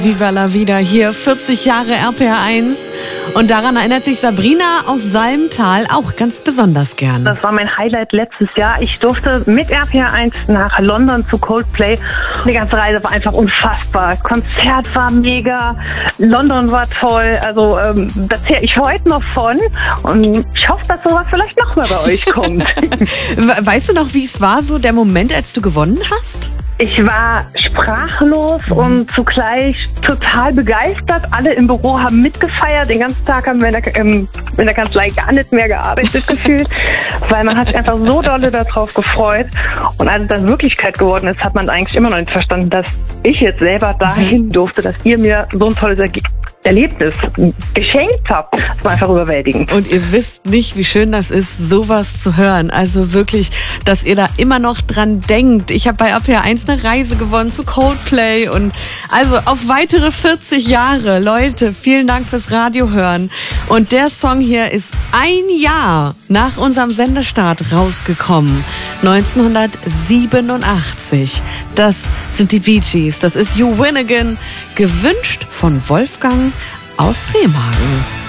Viva la Vida hier, 40 Jahre RPR1. Und daran erinnert sich Sabrina aus Salmtal auch ganz besonders gern. Das war mein Highlight letztes Jahr. Ich durfte mit RPR1 nach London zu Coldplay. Die ganze Reise war einfach unfassbar. Konzert war mega, London war toll. Also da zähle ich heute noch von. Und ich hoffe, dass sowas vielleicht noch mal bei euch kommt. Weißt du noch, wie es war, so der Moment, als du gewonnen hast? Ich war sprachlos und zugleich total begeistert. Alle im Büro haben mitgefeiert. Den ganzen Tag haben wir in der Kanzlei gar nicht mehr gearbeitet gefühlt, weil man hat sich einfach so dolle darauf gefreut. Und als es dann Wirklichkeit geworden ist, hat man eigentlich immer noch nicht verstanden, dass ich jetzt selber dahin durfte, dass ihr mir so ein tolles Erlebnis geschenkt habt. Das war einfach überwältigend. Und ihr wisst nicht, wie schön das ist, sowas zu hören. Also wirklich, dass ihr da immer noch dran denkt. Ich habe bei RPR1 eine Reise gewonnen zu Coldplay und also auf weitere 40 Jahre. Leute, vielen Dank fürs Radio hören. Und der Song hier ist ein Jahr nach unserem Sendestart rausgekommen. 1987. Das sind die Bee Gees. Das ist You Win Again. Gewünscht von Wolfgang aus Remagen.